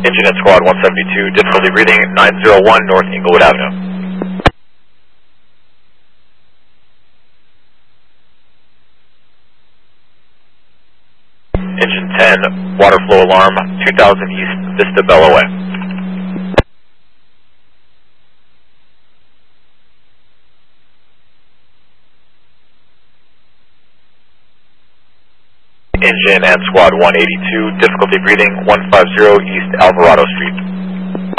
Engine at Squad 172, difficulty reading 901 North Inglewood Avenue. Engine 10, water flow alarm, 2000 East Vista Bellaway. Engine and Squad 182, difficulty breathing 150 East Alvarado Street.